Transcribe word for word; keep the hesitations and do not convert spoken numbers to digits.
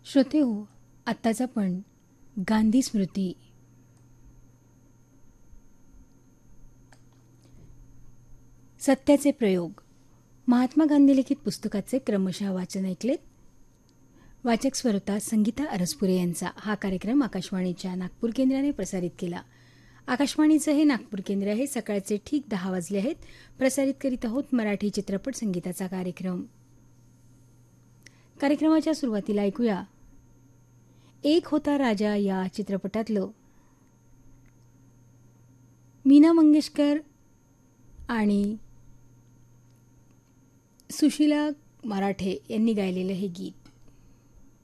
श्रोते हो, आत्ताच आपण गांधी स्मृती सत्याचे प्रयोग महात्मा गांधी लिखित पुस्तकाचे क्रमशः वाचन ऐकलेत. वाचक स्वरता संगीता अरसपुरे यांचा. हा कार्यक्रम आकाशवाणीच्या नागपूर केंद्राने प्रसारित केला. आकाशवाणीचं हे नागपूर केंद्र आहे. सकाळचे ठीक दहा वाजले आहेत. प्रसारित करीत आहोत मराठी चित्रपट संगीताचा कार्यक्रम. कार्यक्रमाच्या सुरुवातीला ऐकूया एक होता राजा या चित्रपटातलं मीना मंगेशकर आणि सुशीला मराठे यांनी गायलेलं हे गीत.